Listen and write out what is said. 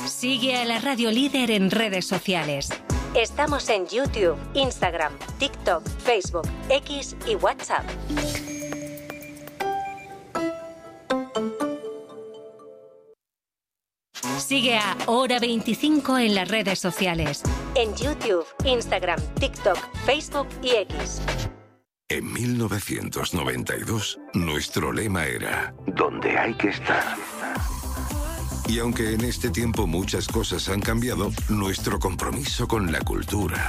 Sigue a la Radio Líder en redes sociales. Estamos en YouTube, Instagram, TikTok, Facebook, X y WhatsApp. Sigue a Hora 25 en las redes sociales. En YouTube, Instagram, TikTok, Facebook y X. En 1992, nuestro lema era «Donde hay que estar». Y aunque en este tiempo muchas cosas han cambiado, nuestro compromiso con la cultura,